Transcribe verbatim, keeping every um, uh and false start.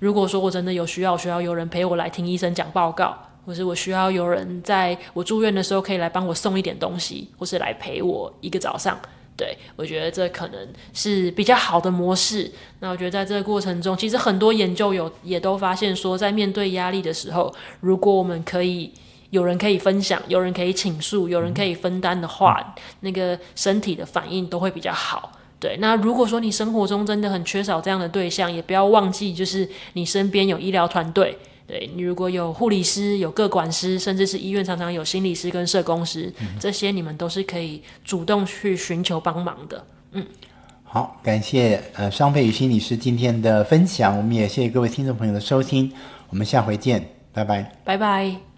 如果说我真的有需要，需要有人陪我来听医生讲报告，或是我需要有人在我住院的时候可以来帮我送一点东西，或是来陪我一个早上，对，我觉得这可能是比较好的模式。那我觉得在这个过程中，其实很多研究有也都发现说，在面对压力的时候，如果我们可以有人可以分享，有人可以倾诉，有人可以分担的话，那个身体的反应都会比较好。对，那如果说你生活中真的很缺少这样的对象，也不要忘记，就是你身边有医疗团队。对，你如果有护理师、有个管师，甚至是医院常常有心理师跟社工师，嗯、这些你们都是可以主动去寻求帮忙的。嗯， 好，感谢呃商佩宇心理师今天的分享，我们也谢谢各位听众朋友的收听，我们下回见，拜拜， 拜拜。